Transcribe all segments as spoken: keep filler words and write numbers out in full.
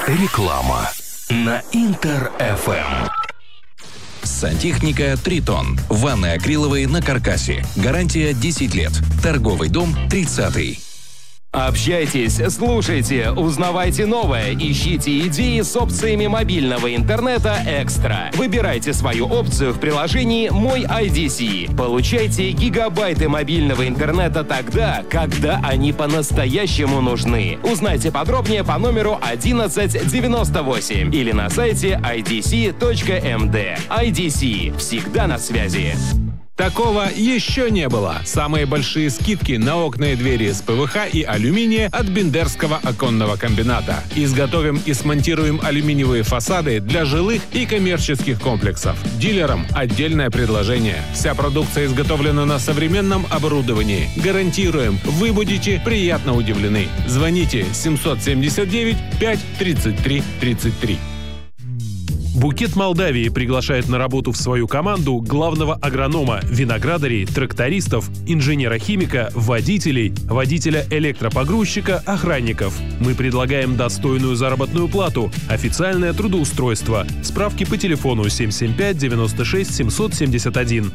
Реклама на Интер-эф эм. Сантехника «Тритон». Ванны акриловые на каркасе. Гарантия десять лет. Торговый дом тридцатый. Общайтесь, слушайте, узнавайте новое, ищите идеи с опциями мобильного интернета «Экстра». Выбирайте свою опцию в приложении «Мой ай ди си». Получайте гигабайты мобильного интернета тогда, когда они по-настоящему нужны. Узнайте подробнее по номеру одиннадцать девяносто восемь или на сайте ай ди си точка эм ди. ай ди си. Всегда на связи. Такого еще не было. Самые большие скидки на окна и двери из пэ вэ ха и алюминия от Бендерского оконного комбината. Изготовим и смонтируем алюминиевые фасады для жилых и коммерческих комплексов. Дилерам отдельное предложение. Вся продукция изготовлена на современном оборудовании. Гарантируем, вы будете приятно удивлены. Звоните семьсот семьдесят девять пять тридцать три тридцать три. Букет Молдавии приглашает на работу в свою команду главного агронома, виноградарей, трактористов, инженера-химика, водителей, водителя-электропогрузчика, охранников. Мы предлагаем достойную заработную плату, официальное трудоустройство. Справки по телефону семь семь пять девяносто шесть семьсот семьдесят один.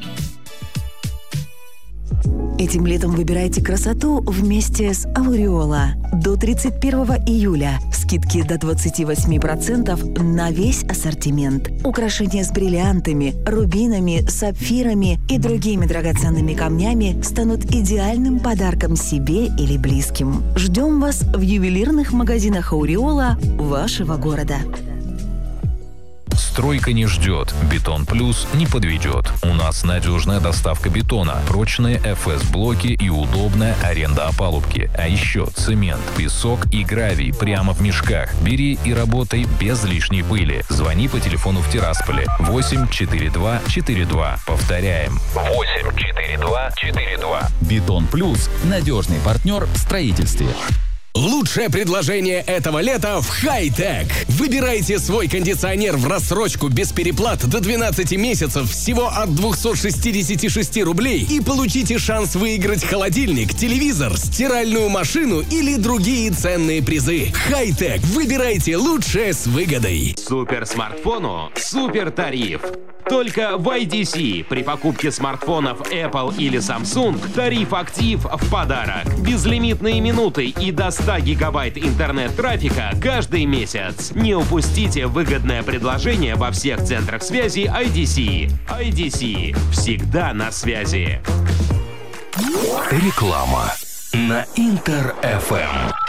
Этим летом выбирайте красоту вместе с Ауреола. До тридцать первого июля скидки до двадцати восьми процентов на весь ассортимент. Украшения с бриллиантами, рубинами, сапфирами и другими драгоценными камнями станут идеальным подарком себе или близким. Ждем вас в ювелирных магазинах Ауреола вашего города. Стройка не ждет, Бетон Плюс не подведет. У нас надежная доставка бетона, прочные эф эс-блоки и удобная аренда опалубки. А еще цемент, песок и гравий прямо в мешках. Бери и работай без лишней пыли. Звони по телефону в Тирасполе восемь четыре два четыре два. Повторяем. восемь четыре два четыре два. Бетон Плюс – надежный партнер в строительстве. Лучшее предложение этого лета в Хай-Тек. Выбирайте свой кондиционер в рассрочку без переплат до двенадцати месяцев всего от двухсот шестидесяти шести рублей и получите шанс выиграть холодильник, телевизор, стиральную машину или другие ценные призы. Хай-Тек. Выбирайте лучшее с выгодой. Суперсмартфону супер тариф. Только в ай ди си при покупке смартфонов Apple или Samsung тариф «Актив» в подарок. Безлимитные минуты и до ста гигабайт интернет-трафика каждый месяц. Не упустите выгодное предложение во всех центрах связи ай ди си. ай ди си. Всегда на связи. Реклама на Интер-эф эм.